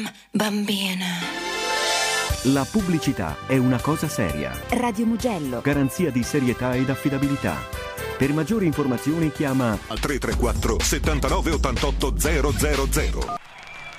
Bambina. La pubblicità è una cosa seria. Radio Mugello. Garanzia di serietà ed affidabilità. Per maggiori informazioni chiama al 334 79 88 000.